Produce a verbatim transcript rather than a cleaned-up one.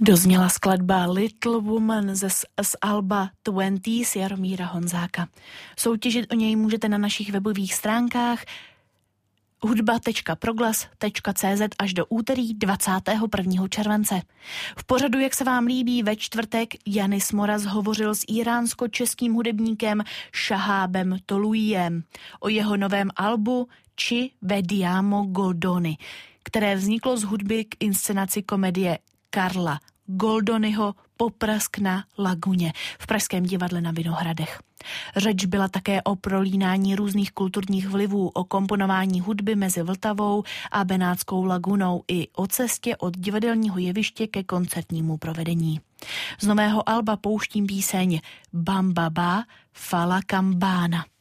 Dozněla skladba Little Woman ze z alba dvacet Jaromíra Honzáka. Soutěžit o něj můžete na našich webových stránkách hudba tečka proglas tečka cé zet až do úterý dvacátého prvního července. V pořadu, jak se vám líbí, ve čtvrtek Janis Moraz hovořil s iránsko-českým hudebníkem Shahábem Tolujem o jeho novém albu Ci vediamo Goldoni, které vzniklo z hudby k inscenaci komedie Karla Goldoniho Poprask na laguně v pražském divadle na Vinohradech. Řeč byla také o prolínání různých kulturních vlivů, o komponování hudby mezi Vltavou a Benátskou lagunou i o cestě od divadelního jeviště ke koncertnímu provedení. Z nového alba pouštím píseň Bambaba Fala Kambana.